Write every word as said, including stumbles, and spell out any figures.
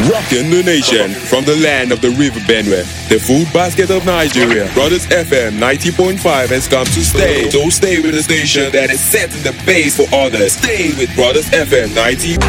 Rocking the nation from the land of the River Benue, the food basket of Nigeria. Brothers F M ninety point five has come to stay. So stay with the station that is setting the pace for others. Stay with Brothers F M ninety.